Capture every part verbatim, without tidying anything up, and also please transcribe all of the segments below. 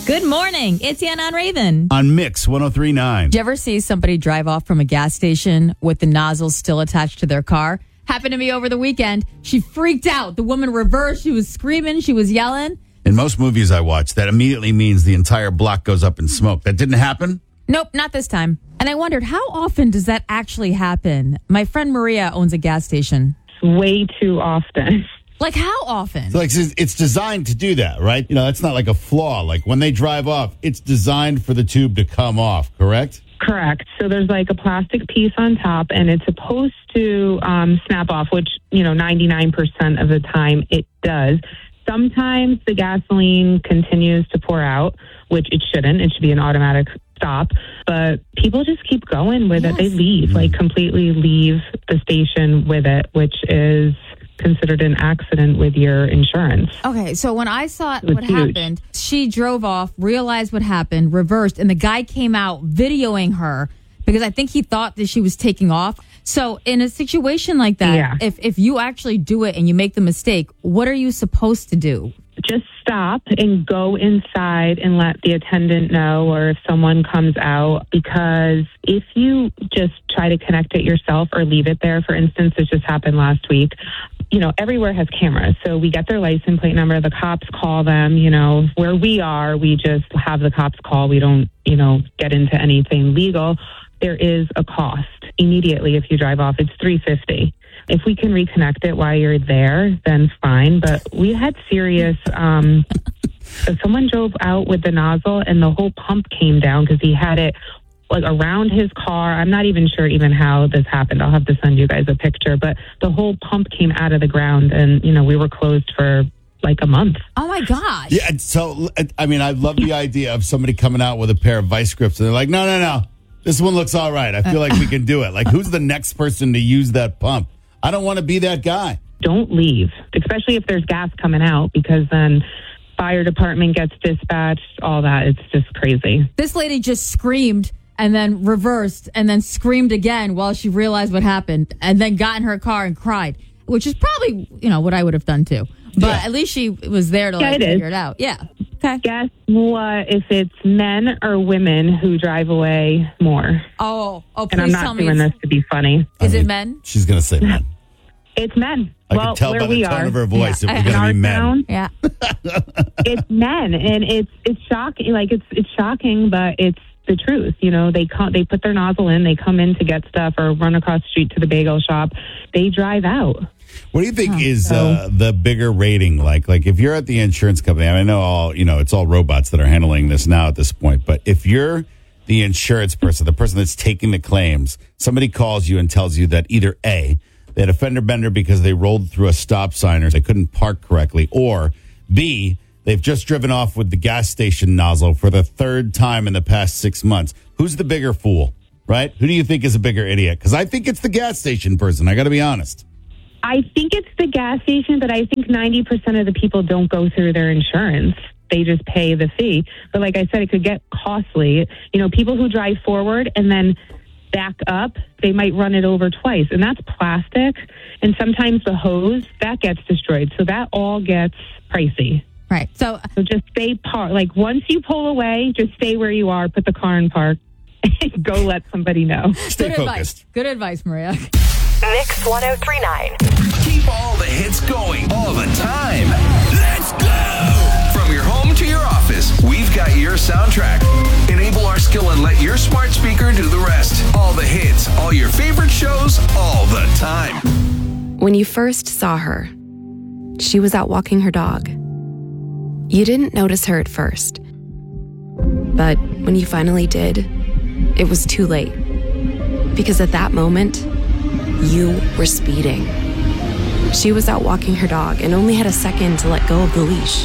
Good morning. It's Ann on Raven. On Mix one oh three point nine. Did you ever see somebody drive off from a gas station with the nozzles still attached to their car? Happened to me over the weekend. She freaked out. The woman reversed. She was screaming. She was yelling. In most movies I watch, that immediately means the entire block goes up in smoke. That didn't happen? Nope, not this time. And I wondered, how often does that actually happen? My friend Maria owns a gas station. Way too often. Like, how often? So like it's designed to do that, right? You know, that's not like a flaw. Like when they drive off, it's designed for the tube to come off, correct? Correct. So there's like a plastic piece on top, and it's supposed to um, snap off, which, you know, ninety-nine percent of the time it does. Sometimes the gasoline continues to pour out, which it shouldn't. It should be an automatic stop. But people just keep going with Yes. it. They leave, like completely leave the station with it, which is considered an accident with your insurance. Okay, so when I saw It was what huge. happened, she drove off, realized what happened, reversed, and the guy came out videoing her because I think he thought that she was taking off. So in a situation like that, Yeah. if, if you actually do it and you make the mistake, what are you supposed to do? Just stop and go inside and let the attendant know, or if someone comes out, because if you just try to connect it yourself or leave it there, for instance, this just happened last week, you know, everywhere has cameras. So we get their license plate number, the cops call them, you know, where we are, we just have the cops call. We don't, you know, get into anything legal. There is a cost immediately if you drive off. It's three hundred fifty dollars. If we can reconnect it while you're there, then fine. But we had serious, um, someone drove out with the nozzle and the whole pump came down because he had it like around his car. I'm not even sure even how this happened. I'll have to send you guys a picture. But the whole pump came out of the ground, and, you know, we were closed for like a month. Oh, my gosh. Yeah, and so, I mean, I love the idea of somebody coming out with a pair of vice grips and they're like, no, no, no, this one looks all right. I feel like we can do it. Like, who's the next person to use that pump? I don't want to be that guy. Don't leave, especially if there's gas coming out, because then fire department gets dispatched, all that. It's just crazy. This lady just screamed and then reversed and then screamed again while she realized what happened and then got in her car and cried, which is probably, you know, what I would have done too. But Yeah. at least she was there to Yeah, like it is. figure it out. Yeah. Okay. Guess what? If it's men or women who drive away more. Oh, oh, please And I'm tell not me. doing it's- this to be funny. Is I it mean, men? She's going to say men. It's men. I well, can tell where by we the tone are, of her voice Yeah. it In was going to our be men. town, Yeah. it's men, and it's it's shocking. Like it's it's shocking, but it's the truth. You know, they come, they put their nozzle in, they come in to get stuff, or run across the street to the bagel shop. They drive out. What do you think is uh, the bigger rating? Like, like if you're at the insurance company, I, mean, I know all, you know, it's all robots that are handling this now at this point, but if you're the insurance person, the person that's taking the claims, somebody calls you and tells you that either A, they had a fender bender because they rolled through a stop sign or they couldn't park correctly, or B, they've just driven off with the gas station nozzle for the third time in the past six months. Who's the bigger fool, right? Who do you think is a bigger idiot? Because I think it's the gas station person. I got to be honest. I think it's the gas station, but I think ninety percent of the people don't go through their insurance. They just pay the fee. But like I said, it could get costly. You know, people who drive forward and then back up, they might run it over twice. And that's plastic. And sometimes the hose, that gets destroyed. So that all gets pricey. Right. So So just stay par. Like once you pull away, just stay where you are, put the car in park, and go let somebody know. Stay good focused. advice. Good advice, Maria. Mix one oh three point nine. Keep all the hits going all the time. Let's go! From your home to your office, we've got your soundtrack. Enable our skill and let your smart speaker do the rest. All the hits, all your favorite shows, all the time. When you first saw her, she was out walking her dog. You didn't notice her at first. But when you finally did, it was too late. Because at that moment, you were speeding. She was out walking her dog and only had a second to let go of the leash.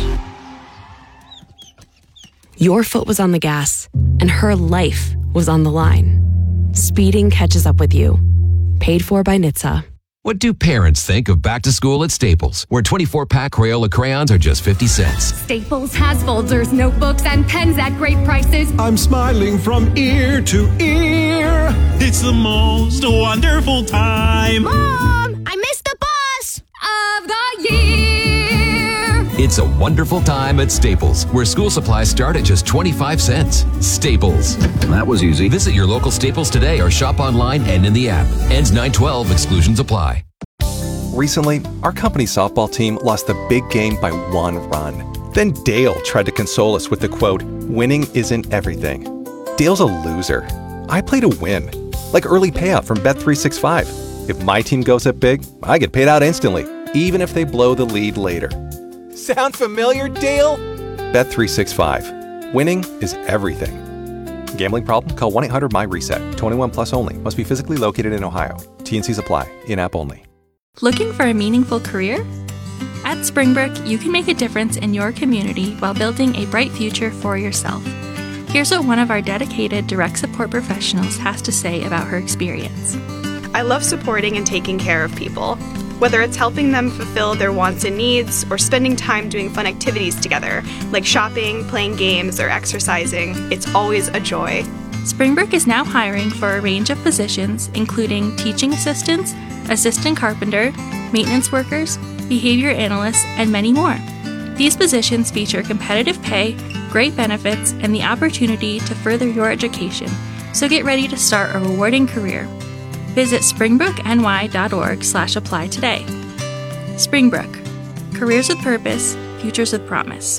Your foot was on the gas, and her life was on the line. Speeding catches up with you. Paid for by N H T S A. What do parents think of back to school at Staples, where twenty-four pack Crayola crayons are just fifty cents? Staples has folders, notebooks, and pens at great prices. I'm smiling from ear to ear. It's the most wonderful time. Mom, I missed the bus of the year. It's It's a wonderful time at Staples, where school supplies start at just twenty-five cents. Staples. That was easy. Visit your local Staples today or shop online and in the app. Ends nine twelve. Exclusions apply. Recently, our company softball team lost the big game by one run. Then Dale tried to console us with the quote, "Winning isn't everything." Dale's a loser. I play to win. Like early payout from Bet three sixty-five. If my team goes up big, I get paid out instantly, even if they blow the lead later. Sound familiar, Dale? Bet three sixty-five. Winning is everything. Gambling problem? Call one eight hundred M Y reset. twenty-one plus only. Must be physically located in Ohio. T and Cs apply. In-app only. Looking for a meaningful career? At Springbrook, you can make a difference in your community while building a bright future for yourself. Here's what one of our dedicated direct support professionals has to say about her experience. I love supporting and taking care of people. Whether it's helping them fulfill their wants and needs or spending time doing fun activities together, like shopping, playing games, or exercising, it's always a joy. Springbrook is now hiring for a range of positions, including teaching assistants, assistant carpenter, maintenance workers, behavior analysts, and many more. These positions feature competitive pay, great benefits, and the opportunity to further your education, so get ready to start a rewarding career. Visit springbrookny.org slash apply today. Springbrook. Careers with purpose, futures with promise.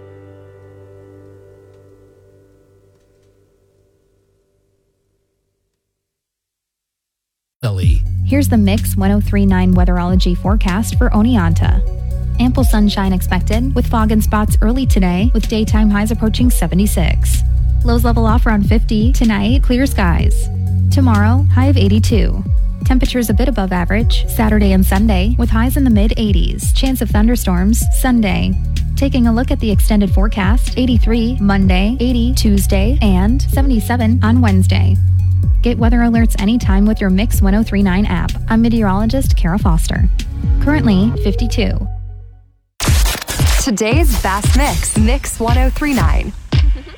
Here's the Mix ten thirty-nine weatherology forecast for Oneonta. Ample sunshine expected, with fog and spots early today, with daytime highs approaching seventy-six. Lows level off around fifty. Tonight, clear skies. Tomorrow, high of eighty-two. Temperatures a bit above average, Saturday and Sunday, with highs in the mid-eighties. Chance of thunderstorms, Sunday. Taking a look at the extended forecast, eighty-three Monday, eighty Tuesday, and seventy-seven on Wednesday. Get weather alerts anytime with your Mix ten thirty-nine app. I'm meteorologist Kara Foster. Currently fifty-two. Today's Best Mix, Mix ten thirty-nine.